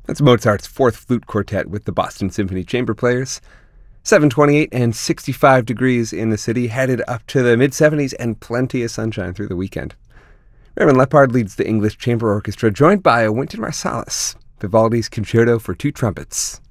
That's Mozart's Fourth Flute Quartet with the Boston Symphony Chamber Players. 7:28 and 65 degrees in the city, headed up to the mid-70s and plenty of sunshine through the weekend. Raymond Lepard leads the English Chamber Orchestra, joined by Wynton Marsalis, Vivaldi's Concerto for Two Trumpets.